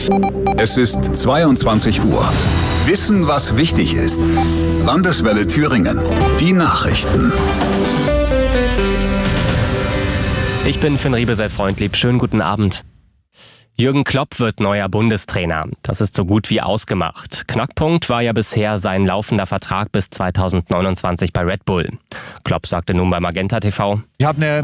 Es ist 22 Uhr. Wissen, was wichtig ist. Landeswelle Thüringen. Die Nachrichten. Ich bin Finn Riebesell-Freundlieb. Schönen guten Abend. Jürgen Klopp wird neuer Bundestrainer. Das ist so gut wie ausgemacht. Knackpunkt war ja bisher sein laufender Vertrag bis 2029 bei Red Bull. Klopp sagte nun bei Magenta TV: Ich habe eine